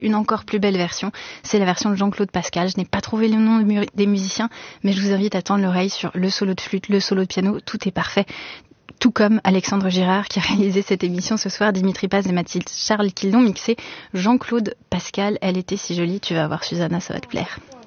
Une encore plus belle version, c'est la version de Jean-Claude Pascal. Je n'ai pas trouvé le nom des musiciens, mais je vous invite à tendre l'oreille sur le solo de flûte, le solo de piano, tout est parfait. Tout comme Alexandre Girard qui a réalisé cette émission ce soir, Dimitri Paz et Mathilde Charles qui l'ont mixé. Jean-Claude Pascal, elle était si jolie, tu vas voir Susanna, ça va te plaire.